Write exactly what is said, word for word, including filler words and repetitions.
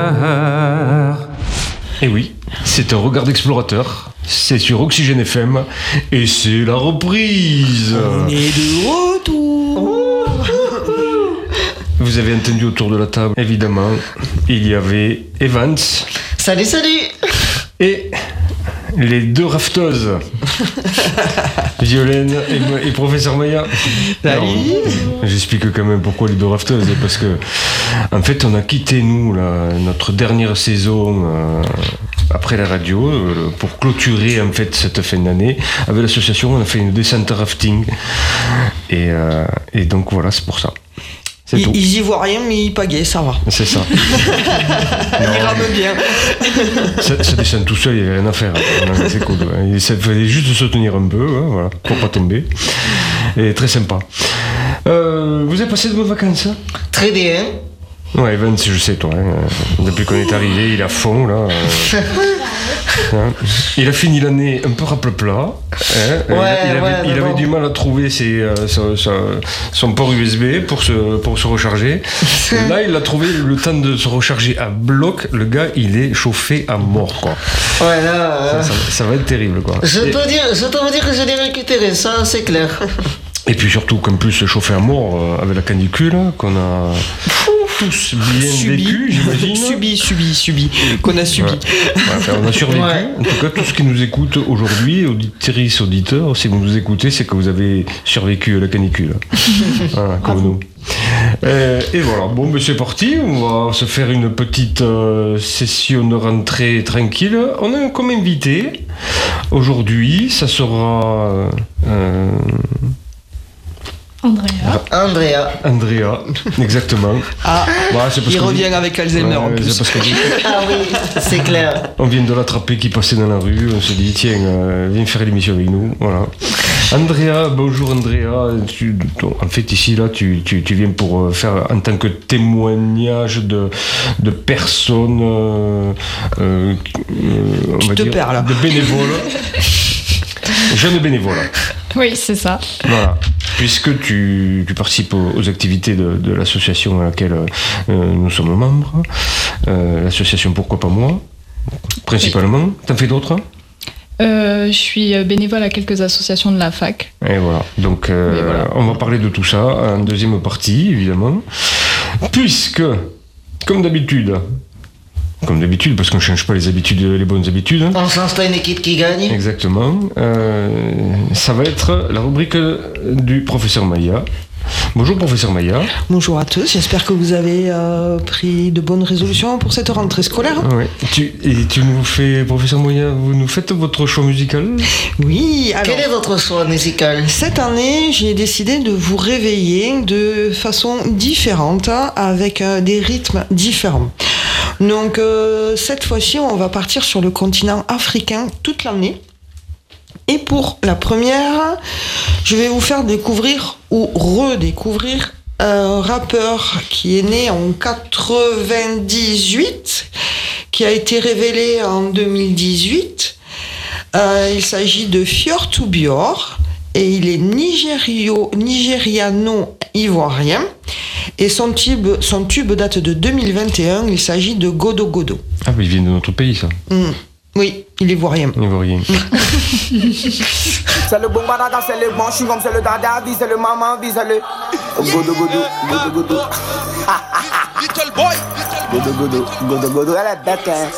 regard. Et oui, c'est un regard d'explorateur. C'est sur Oxygène F M et c'est la reprise. On est de retour. Vous avez entendu autour de la table, évidemment, il y avait Evans. Salut, salut. Et les deux rafteuses, Violaine et, et Professeur Maya. Salut. J'explique quand même pourquoi les deux rafteuses, parce que en fait on a quitté nous la, notre dernière saison euh, après la radio euh, pour clôturer en fait cette fin d'année avec l'association. On a fait une descente rafting et, euh, et donc voilà, c'est pour ça. C'est ils, tout. Ils y voient rien, mais ils pagaient, ça va. C'est ça. Ils rament bien. Ça, ça descend tout seul, il n'y avait rien à faire. Non, c'est cool. Il fallait juste se tenir un peu, hein, voilà, pour pas tomber. Et très sympa. Euh, vous avez passé de bonnes vacances? Très bien. Ouais, Evan, je sais, toi. Hein, depuis qu'on est arrivé, il est à fond, là. Euh, hein. Il a fini l'année un peu raple-plat. Hein, ouais, il, il avait, ouais, il avait du mal à trouver ses, euh, son, son, son port U S B pour se, pour se recharger. Là, il a trouvé le temps de se recharger à bloc. Le gars, il est chauffé à mort, quoi. Ouais, là, euh... ça, ça, ça va être terrible, quoi. Je Et... dois dire, je dois dire que je l'ai récupéré, ça, c'est clair. Et puis surtout qu'en plus chauffé à mort euh, avec la canicule qu'on a tous bien subi. vécu, j'imagine. Subi, subi, subi, qu'on a subi. Ouais. Ouais, enfin, on a survécu. Ouais. En tout cas, tout ce qui nous écoute aujourd'hui, auditrices, auditeurs, si vous nous écoutez, c'est que vous avez survécu à la canicule. Voilà, comme nous. Euh, et voilà, bon, ben c'est parti. On va se faire une petite euh, session de rentrée tranquille. On a comme invité aujourd'hui, ça sera. Euh, Andrea. Andrea. Andrea, exactement. Ah, ouais, c'est parce il revient dit... avec Alzheimer ouais, en plus. Parce que... ah oui, c'est clair. On vient de l'attraper qui passait dans la rue. On s'est dit, tiens, euh, viens faire l'émission avec nous. Voilà. Andrea, bonjour Andrea. Tu, en fait, ici, là, tu, tu, tu viens pour faire en tant que témoignage de, de personnes. Euh, euh, on tu va te dire, perds là. De bénévoles. Jeunes bénévoles. Oui, c'est ça. Voilà. Puisque tu, tu participes aux, aux activités de, de l'association à laquelle euh, nous sommes membres, euh, l'association Pourquoi pas moi, principalement. Oui. T'en fais d'autres? euh, Je suis bénévole à quelques associations de la fac. Et voilà. Donc, euh, voilà. On va parler de tout ça en deuxième partie, évidemment. Puisque, comme d'habitude, Comme d'habitude, parce qu'on ne change pas les habitudes, les bonnes habitudes. On change pas une équipe qui gagne. Exactement. Euh, ça va être la rubrique du professeur Maya. Bonjour professeur Maya. Bonjour à tous, j'espère que vous avez euh, pris de bonnes résolutions pour cette rentrée scolaire. Oui. Tu, et tu nous fais, professeur Maya, vous nous faites votre choix musical? Oui. Alors, quel est votre choix musical? Cette année, j'ai décidé de vous réveiller de façon différente, avec euh, des rythmes différents. Donc euh, cette fois-ci, on va partir sur le continent africain toute l'année. Et pour la première, je vais vous faire découvrir ou redécouvrir un rappeur qui est né en quatre-vingt-dix-huit, qui a été révélé en deux mille dix-huit. Euh, il s'agit de Fior to Bior et il est nigério, nigériano-ivoirien. Et son tube, son tube date de deux mille vingt et un, il s'agit de Godo Godo. Ah, mais il vient de notre pays, ça. Mmh. Oui, il est ivoirien. Ivoirien. C'est le bon barada, c'est le bon chewing-gum, c'est le dada, c'est le maman, c'est le Godo Godo, Godo Godo. Little boy, Godo Godo, Godo Godo, elle est bête, hein.